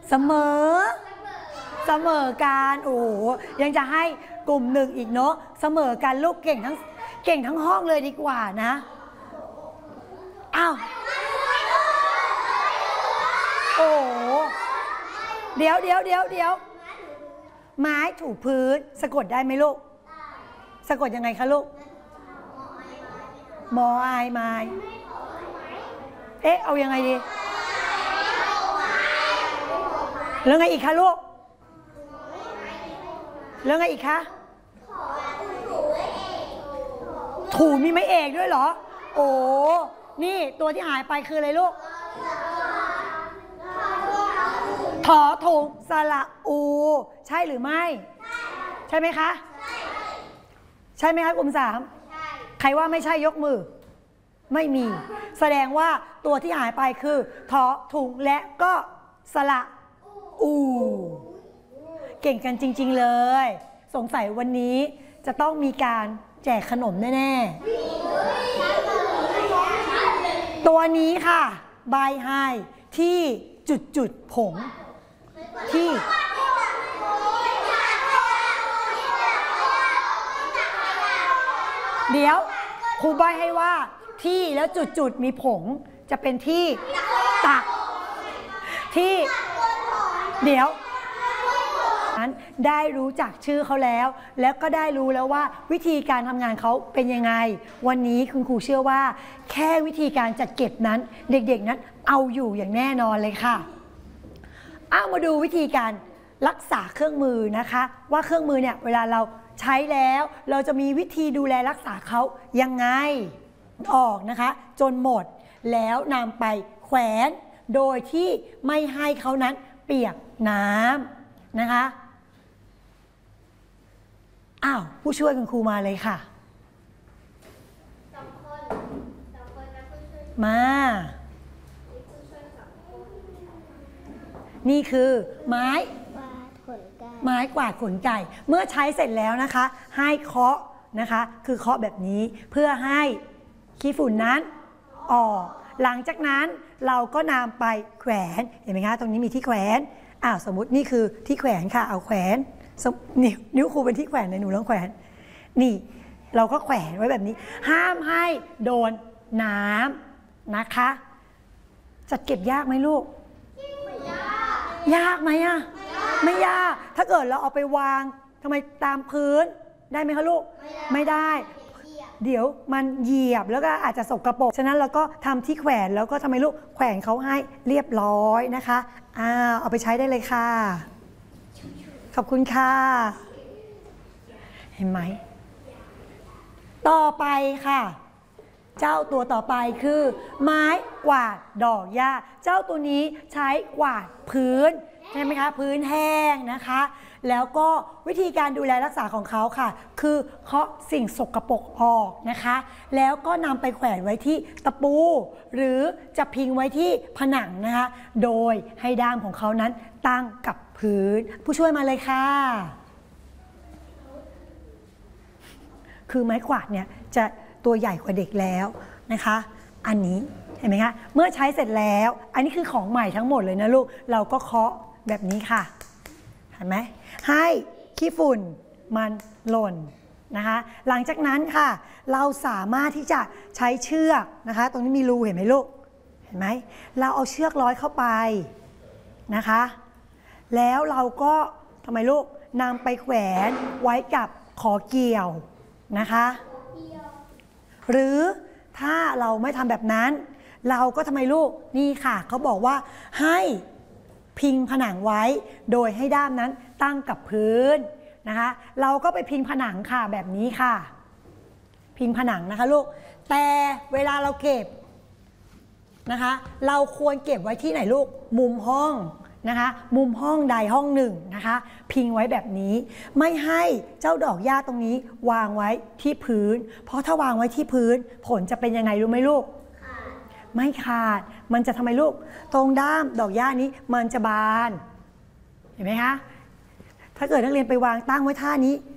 เสมอกันโอ้ยังจะให้กลุ่มหนึ่งอีกเนาะเสมอกันลูกเก่งทั้งห้องเลยดีกว่านะอ้าวโอ้เดี๋ยวไม้ถูพื้นสะกดได้ไหมลูกสะกดยังไงคะลูกมอไอไม้เอ๊ะเอายังไงดีแล้วไงอีกคะลูกแล้วไงอีกคะถูมีไม้เอกด้วยเหรอโอ้นี่ตัวที่หายไปคืออะไรลูกถอถุงสระอูใช่หรือไม่ใช่ไหมคะใช่ไหมคะกลุ่ม3ใครว่าไม่ใช่ยกมือไม่มีแสดงว่าตัวที่หายไปคือถอถุงและก็สระอูเก่งกันจริงๆเลยสงสัยวันนี้จะต้องมีการแจกขนมแน่ๆตัวนี้ค่ะใบให้ที่จุดผงที่เดี๋ยวครูใบให้ว่าที่แล้วจุดมีผงจะเป็นที่ตักที่เดี๋ยวนั้นได้รู้จักชื่อเขาแล้วก็ได้รู้แล้วว่าวิธีการทำงานเขาเป็นยังไงวันนี้คุณครูเชื่อว่าแค่วิธีการจัดเก็บนั้นเด็กๆนั้นเอาอยู่อย่างแน่นอนเลยค่ะเอามาดูวิธีการรักษาเครื่องมือนะคะว่าเครื่องมือเนี่ยเวลาเราใช้แล้วเราจะมีวิธีดูแลรักษาเขายังไงออกนะคะจนหมดแล้วนำไปแขวนโดยที่ไม่ให้เขานั้นเปียกน้ำนะคะอ้าวผู้ช่วยคุณครูมาเลยค่ะมานี่คือไม้กวาดขนไก่เมื่อใช้เสร็จแล้วนะคะให้เคาะนะคะคือเคาะแบบนี้เพื่อให้ขี้ฝุ่นนั้นออกหลังจากนั้นเราก็นำไปแขวนเห็นไหมคะตรงนี้มีที่แขวนสมมุตินี่คือที่แขวนค่ะเอาแขวนนิ้วครูเป็นที่แขวนในหนูลองแขวนนี่เราก็แขวนไว้แบบนี้ห้ามให้โดนน้ำนะคะจัดเก็บยากไหมลูกยากไหมไม่ยากถ้าเกิดเราเอาไปวางทำไมตามพื้นได้ไหมคะลูกไม่ได้เดี๋ยวมันเหยียบแล้วก็อาจจะสกปรกฉะนั้นเราก็ทำที่แขวนแล้วก็ทำไมลูกแขวนเขาให้เรียบร้อยนะคะเอาไปใช้ได้เลยค่ะขอบคุณค่ะเห็นไหมต่อไปค่ะเจ้าตัวต่อไปคือไม้กวาดดอกหญ้าเจ้าตัวนี้ใช้กวาดพื้นใช่ไหมคะพื้นแห้งนะคะแล้วก็วิธีการดูแลรักษาของเขาค่ะคือเคาะสิ่งสกปรกออกนะคะแล้วก็นำไปแขวนไว้ที่ตะปูหรือจะพิงไว้ที่ผนังนะคะโดยให้ด้ามของเขานั้นตั้งกับพื้นผู้ช่วยมาเลยค่ะคือไม้กวาดเนี่ยจะตัวใหญ่กว่าเด็กแล้วนะคะอันนี้เห็นไหมคะเมื่อใช้เสร็จแล้วอันนี้คือของใหม่ทั้งหมดเลยนะลูกเราก็เคาะแบบนี้ค่ะเห็นไหมให้ขี้ฝุ่นมันหล่นนะคะหลังจากนั้นค่ะเราสามารถที่จะใช้เชือกนะคะตรงนี้มีรูเห็นไหมลูกเห็นไหมเราเอาเชือกร้อยเข้าไปนะคะแล้วเราก็ทำไมลูกนำไปแขวนไว้กับขอเกี่ยวนะคะหรือถ้าเราไม่ทำแบบนั้นเราก็ทำไมลูกนี่ค่ะเขาบอกว่าให้พิงผนังไว้โดยให้ด้ามนั้นตั้งกับพื้นนะคะเราก็ไปพิงผนังค่ะแบบนี้ค่ะพิงผนังนะคะลูกแต่เวลาเราเก็บนะคะเราควรเก็บไว้ที่ไหนลูกมุมห้องนะคะมุมห้องใดห้องหนึ่งนะคะพิงไว้แบบนี้ไม่ให้เจ้าดอกหญ้าตรงนี้วางไว้ที่พื้นเพราะถ้าวางไว้ที่พื้นผลจะเป็นยังไงรู้ไหมลูกไม่ขาดมันจะทำไมลูกตรงด้ามดอกหญ้านี้มันจะบานเห็นไหมคะถ้าเกิดนักเรียนไปวางตั้งไว้ท่านี้